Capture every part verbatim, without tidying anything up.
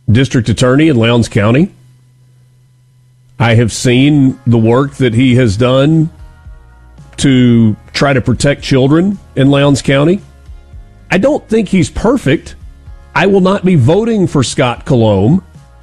district attorney in Lowndes County. I have seen the work that he has done to try to protect children in Lowndes County. I don't think he's perfect. I will not be voting for Scott Colomb.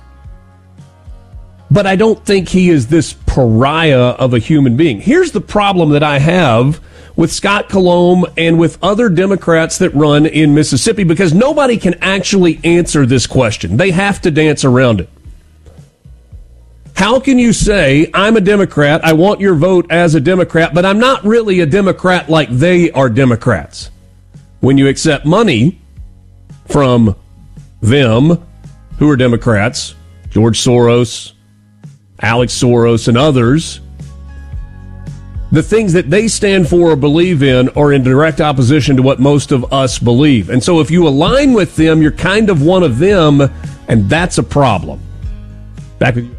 But I don't think he is this pariah of a human being. Here's the problem that I have with Scott Colomb and with other Democrats that run in Mississippi, because nobody can actually answer this question. They have to dance around it. How can you say, I'm a Democrat, I want your vote as a Democrat, but I'm not really a Democrat like they are Democrats? When you accept money from them, who are Democrats, George Soros, Alex Soros, and others, the things that they stand for or believe in are in direct opposition to what most of us believe. And so if you align with them, you're kind of one of them, and that's a problem. Back with you.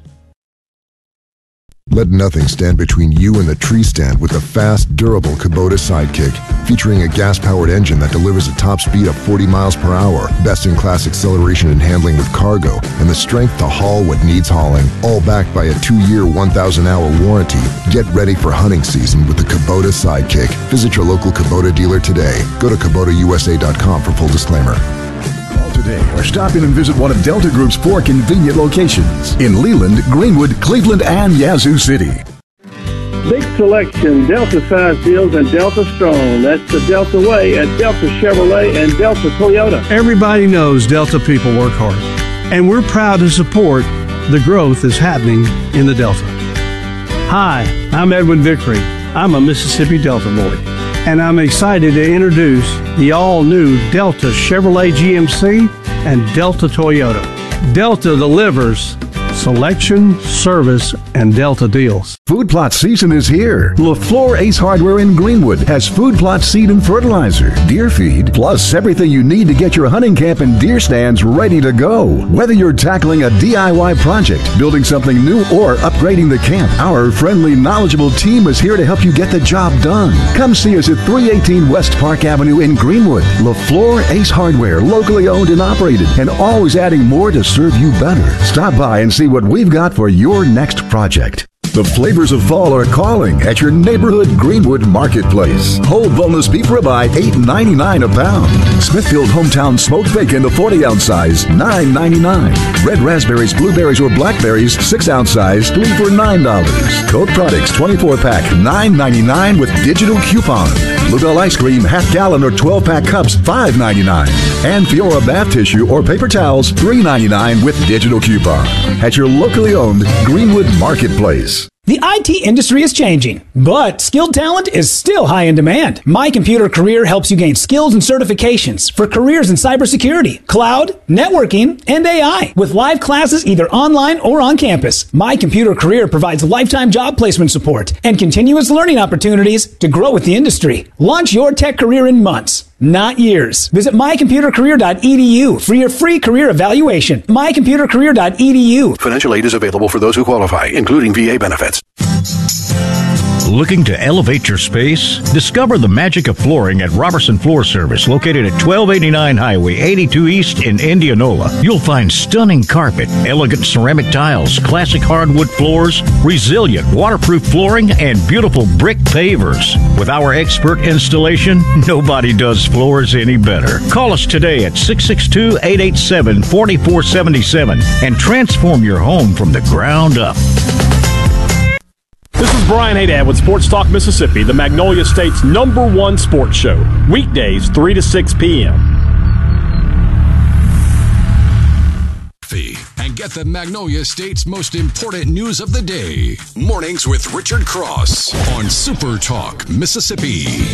Let nothing stand between you and the tree stand with the fast, durable Kubota Sidekick. Featuring a gas-powered engine that delivers a top speed of forty miles per hour, best-in-class acceleration and handling with cargo, and the strength to haul what needs hauling. All backed by a two-year, one thousand hour warranty. Get ready for hunting season with the Kubota Sidekick. Visit your local Kubota dealer today. Go to Kubota U S A dot com for full disclaimer. Today, or stop in and visit one of Delta Group's four convenient locations in Leland, Greenwood, Cleveland, and Yazoo City. Big selection, Delta size deals, and Delta strong. That's the Delta way at Delta Chevrolet and Delta Toyota. Everybody knows Delta people work hard, and we're proud to support the growth that's happening in the Delta. Hi, I'm Edwin Vickery. I'm a Mississippi Delta boy, and I'm excited to introduce the all-new Delta Chevrolet G M C and Delta Toyota. Delta delivers selection, service, and Delta deals. Food plot season is here. LaFleur Ace Hardware in Greenwood has food plot seed and fertilizer, deer feed, plus everything you need to get your hunting camp and deer stands ready to go. Whether you're tackling a D I Y project, building something new, or upgrading the camp, our friendly, knowledgeable team is here to help you get the job done. Come see us at three eighteen West Park Avenue in Greenwood. LaFleur Ace Hardware, locally owned and operated, and always adding more to serve you better. Stop by and see what we've got for your next project. The flavors of fall are calling at your neighborhood Greenwood Marketplace. Whole boneless beef ribeye, eight ninety-nine a pound. Smithfield Hometown smoked bacon, the forty ounce size, nine ninety-nine. Red raspberries, blueberries, or blackberries, six ounce size, three for nine dollars. Coke Products, twenty-four pack, nine ninety-nine with digital coupon. Bluebell ice cream, half gallon or twelve pack cups, five ninety-nine. And Fiora bath tissue or paper towels, three ninety-nine with digital coupon. At your locally owned Greenwood Marketplace. The I T industry is changing, but skilled talent is still high in demand. My Computer Career helps you gain skills and certifications for careers in cybersecurity, cloud, networking, and A I. With live classes either online or on campus, My Computer Career provides lifetime job placement support and continuous learning opportunities to grow with the industry. Launch your tech career in months, not years. Visit my computer career dot e d u for your free career evaluation. my computer career dot e d u. Financial aid is available for those who qualify, including V A benefits. Looking to elevate your space? Discover the magic of flooring at Robertson Floor Service, located at twelve eighty-nine Highway eighty-two East in Indianola. You'll find stunning carpet, elegant ceramic tiles, classic hardwood floors, resilient waterproof flooring, and beautiful brick pavers. With our expert installation, nobody does floors any better. Call us today at six six two, eight eight seven, four four seven seven and transform your home from the ground up. This is Brian Haydad with Sports Talk Mississippi, the Magnolia State's number one sports show. Weekdays, three to six p.m. And get the Magnolia State's most important news of the day. Mornings with Richard Cross on Super Talk Mississippi.